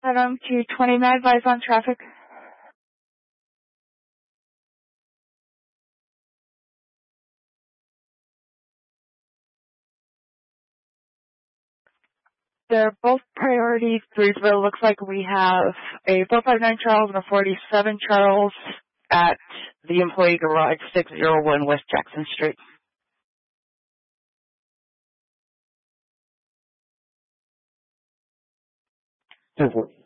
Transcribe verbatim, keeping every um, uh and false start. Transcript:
Adam to twenty Med, advise on traffic. They're both priority threes, but it looks like we have a four five nine Charles and a forty-seven Charles at the employee garage, six oh one West Jackson Street. ten four.